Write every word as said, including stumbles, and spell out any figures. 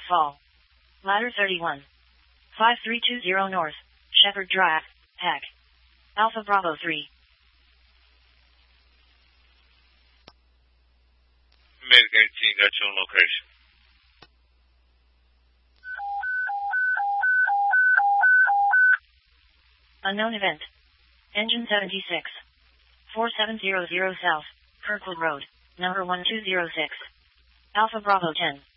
Fall. Ladder thirty-one. five three two zero North, Shepherd Drive, Pack. Alpha Bravo three. American eighteen, got you on location. Unknown event. Engine seventy-six. four seven zero zero South, Kirkwood Road, number one two zero six. Alpha Bravo ten.